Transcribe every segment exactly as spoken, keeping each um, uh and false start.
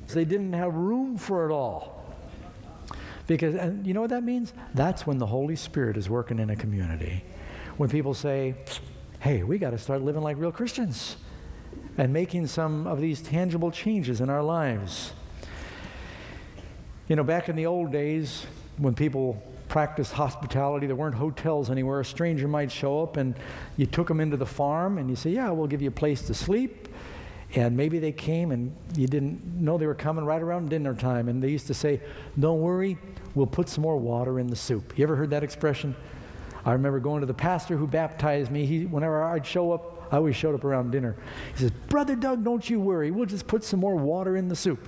They didn't have room for it all. Because, and you know what that means? That's when the Holy Spirit is working in a community. When people say, hey, we got to start living like real Christians and making some of these tangible changes in our lives. You know, back in the old days, when people practiced hospitality, there weren't hotels anywhere. A stranger might show up and you took them into the farm and you say, yeah, we'll give you a place to sleep. And maybe they came and you didn't know they were coming right around dinner time. And they used to say, don't worry, we'll put some more water in the soup. You ever heard that expression? I remember going to the pastor who baptized me. He, whenever I'd show up, I always showed up around dinner. He says, Brother Doug, don't you worry. We'll just put some more water in the soup.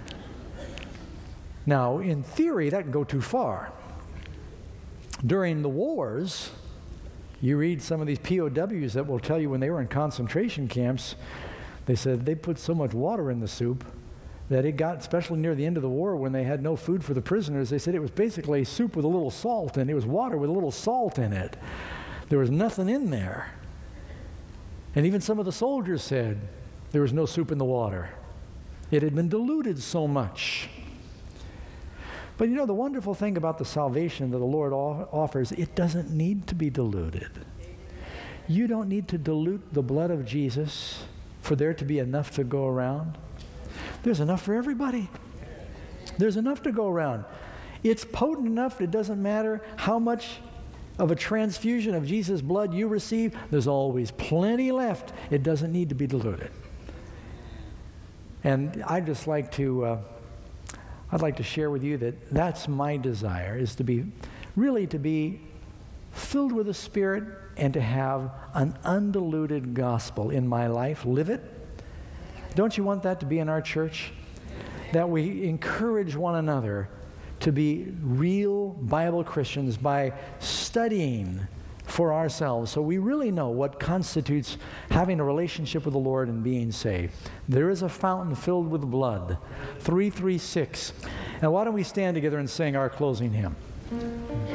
Now, in theory, that can go too far. During the wars, you read some of these P O Ws that will tell you when they were in concentration camps, they said they put so much water in the soup that it got, especially near the end of the war when they had no food for the prisoners, they said it was basically soup with a little salt in it. It was water with a little salt in it. There was nothing in there. And even some of the soldiers said there was no soup in the water. It had been diluted so much. But you know, the wonderful thing about the salvation that the Lord offers, it doesn't need to be diluted. You don't need to dilute the blood of Jesus for there to be enough to go around. There's enough for everybody. There's enough to go around. It's potent enough, it doesn't matter how much of a transfusion of Jesus' blood you receive, there's always plenty left. It doesn't need to be diluted. And I'd just like to, uh, I'd like to share with you that that's my desire, is to be, really to be filled with the Spirit and to have an undiluted gospel in my life, live it. Don't you want that to be in our church? That we encourage one another to be real Bible Christians by studying for ourselves so we really know what constitutes having a relationship with the Lord and being saved. There is a fountain filled with blood. three three six. And why don't we stand together and sing our closing hymn?